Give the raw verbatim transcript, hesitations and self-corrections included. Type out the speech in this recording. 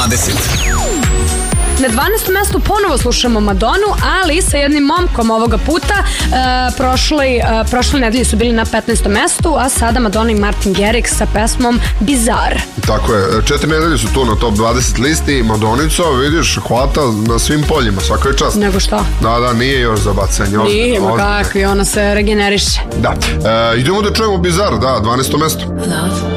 dvadeset. Na dvanaestom mestu ponovo slušamo Madonu, ali sa jednim momkom ovoga puta. E, prošli, e, prošle nedelje su bili na petnaestom mestu, a sada Madonna i Martin Garrix sa pesmom Bizar. Tako je, četiri nedelje su tu na top dvadeset listi. Madonica, vidiš, hvata na svim poljima, svaka je čast. Nego što? Da, da, nije još za bacanje. Nije, ma kakvi, ona se regeneriše. Da, e, idemo da čujemo Bizar, da, dvanaesto mesto. Love